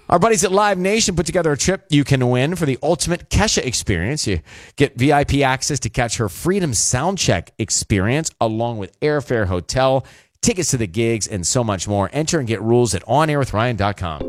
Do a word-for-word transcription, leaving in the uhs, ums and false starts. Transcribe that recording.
Our buddies at Live Nation put together a trip you can win for the ultimate Kesha experience. You get V I P access to catch her Freedom Soundcheck experience, along with airfare, hotel, tickets to the gigs, and so much more. Enter and get rules at on air with ryan dot com.